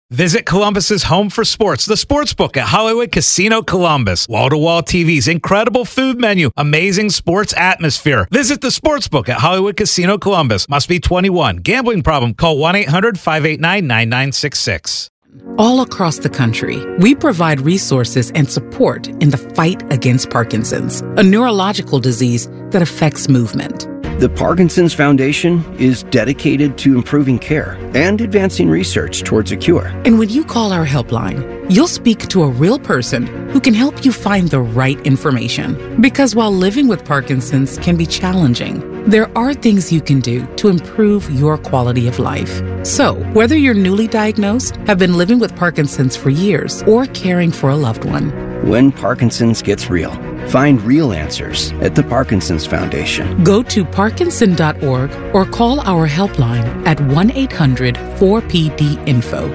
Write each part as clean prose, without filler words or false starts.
Visit Columbus's home for sports, the Sportsbook at Hollywood Casino Columbus. Wall-to-wall TVs, incredible food menu, amazing sports atmosphere. Visit the Sportsbook at Hollywood Casino Columbus. Must be 21. Gambling problem? Call 1-800-589-9966. All across the country, we provide resources and support in the fight against Parkinson's, a neurological disease that affects movement. The Parkinson's Foundation is dedicated to improving care and advancing research towards a cure. And when you call our helpline, you'll speak to a real person who can help you find the right information. Because while living with Parkinson's can be challenging, there are things you can do to improve your quality of life. So, whether you're newly diagnosed, have been living with Parkinson's for years, or caring for a loved one, when Parkinson's gets real, find real answers at the Parkinson's Foundation. Go to parkinson.org or call our helpline at 1-800-4PD-INFO,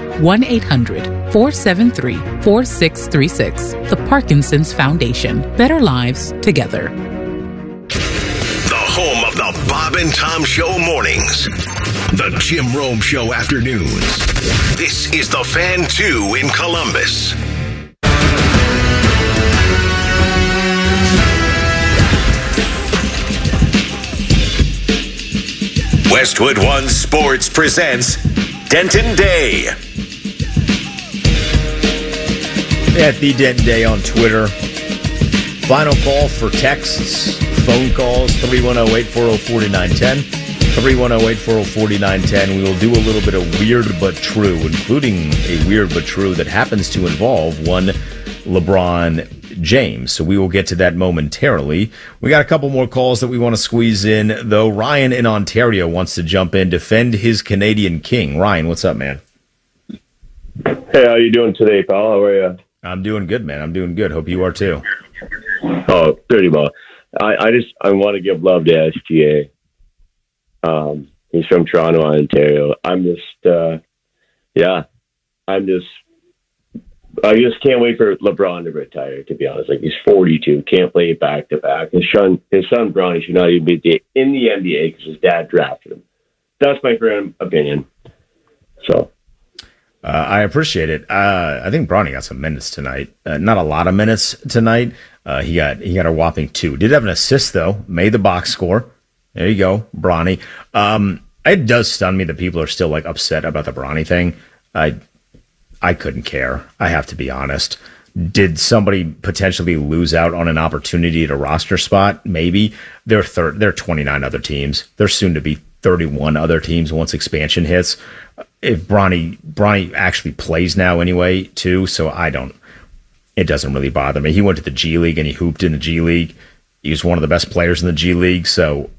1-800-473-4636. The Parkinson's Foundation. Better lives together. The home of the Bob and Tom Show mornings. The Jim Rome Show afternoons. This is The Fan 2 in Columbus. Westwood One Sports presents Denton Day. At the Denton Day on Twitter. Final call for texts, phone calls, 310-840-4910. 310-840-4910. We will do a little bit of weird but true, including a weird but true that happens to involve one LeBron James. So we will get to that momentarily. We got a couple more calls that we want to squeeze in, though. Ryan in Ontario wants to jump in, defend his Canadian king. Ryan, what's up, man? Hey, how you doing today, pal? How are you? I'm doing good, man. I'm doing good. Hope you are too. Oh, pretty well. I want to give love to SGA. He's from Toronto, Ontario. I just can't wait for LeBron to retire, to be honest. Like, he's 42, can't play back-to-back. His son, Bronny, should not even be in the NBA because his dad drafted him. That's my current opinion. So, I appreciate it. I think Bronny got some minutes tonight. Not a lot of minutes tonight. He got a whopping 2. Did have an assist, though. Made the box score. There you go, Bronny. It does stun me that people are still, like, upset about the Bronny thing. I couldn't care. I have to be honest. Did somebody potentially lose out on an opportunity at a roster spot? Maybe. There are 29 other teams. There's soon to be 31 other teams once expansion hits. If Bronny actually plays now anyway, too, so it doesn't really bother me. He went to the G League and he hooped in the G League. He was one of the best players in the G League, so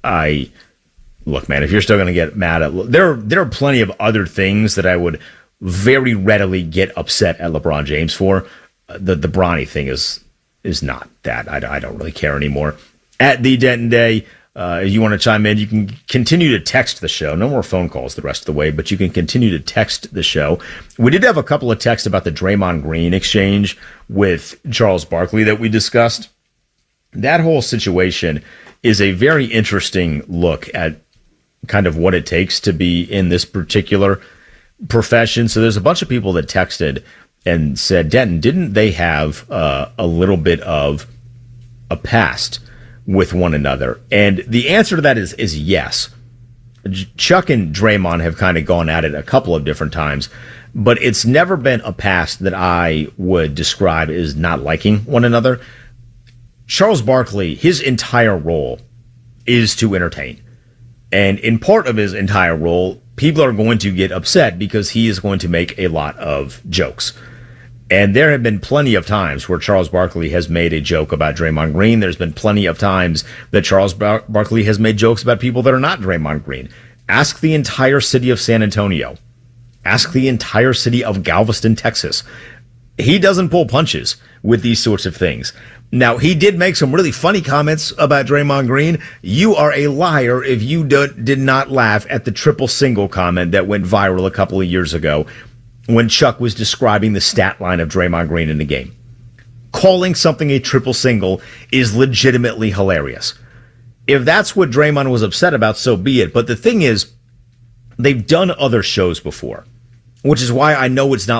look, man, if you're still going to get mad at... There are plenty of other things that I would very readily get upset at LeBron James for. The Bronny thing is not that. I don't really care anymore. At the Denton Day, if you want to chime in, you can continue to text the show. No more phone calls the rest of the way, but you can continue to text the show. We did have a couple of texts about the Draymond Green exchange with Charles Barkley that we discussed. That whole situation is a very interesting look at kind of what it takes to be in this particular profession. So there's a bunch of people that texted and said, Denton, didn't they have a little bit of a past with one another? And the answer to that is yes. Chuck and Draymond have kind of gone at it a couple of different times, but it's never been a past that I would describe as not liking one another. Charles Barkley, his entire role is to entertain. And in part of his entire role, people are going to get upset because he is going to make a lot of jokes. And there have been plenty of times where Charles Barkley has made a joke about Draymond Green. There's been plenty of times that Charles Barkley has made jokes about people that are not Draymond Green. Ask the entire city of San Antonio. Ask the entire city of Galveston, Texas. He doesn't pull punches with these sorts of things. Now, he did make some really funny comments about Draymond Green. You are a liar if you did not laugh at the triple single comment that went viral a couple of years ago when Chuck was describing the stat line of Draymond Green in the game. Calling something a triple single is legitimately hilarious. If that's what Draymond was upset about, so be it. But the thing is, they've done other shows before, which is why I know it's not